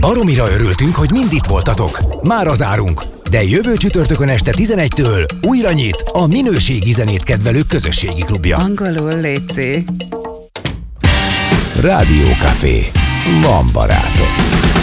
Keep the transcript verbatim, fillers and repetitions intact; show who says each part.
Speaker 1: Baromira örültünk, hogy mind itt voltatok. Mára zárunk, de jövő csütörtökön este tizenegytől újra nyit a minőségi zenét kedvelők közösségi klubja.
Speaker 2: Angolul létszik.
Speaker 1: Rádió Café. Van barátok.